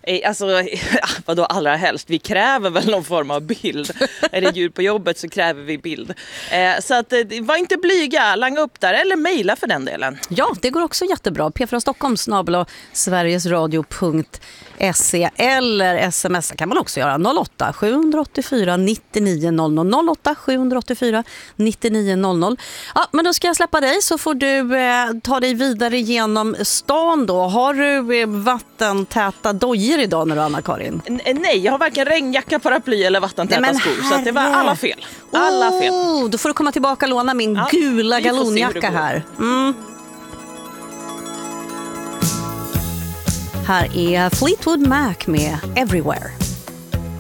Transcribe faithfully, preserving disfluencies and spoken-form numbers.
Alltså, vadå allra helst? Vi kräver väl någon form av bild. Är det djur på jobbet så kräver vi bild. Eh, så att, var inte blyga, langa upp där eller mejla för den delen. Ja, det går också jättebra. P fyra Stockholm snabel-a sverigesradio punkt se eller sms kan man också göra. noll åtta sju åtta fyra nio nio noll noll noll åtta sju åtta fyra nio nio noll noll. Ja, men då ska jag släppa dig så får du eh, ta dig vidare genom stan då. Har du eh, vattentäta dojor idag nu då, Anna-Karin? N- nej, jag har varken regnjacka, paraply eller vattentäta Nej, men skor. Så att det var alla fel. Alla oh, fel. Då får du komma tillbaka och låna min ja, gula galonjacka här. Mm. Här är Fleetwood Mac med Everywhere.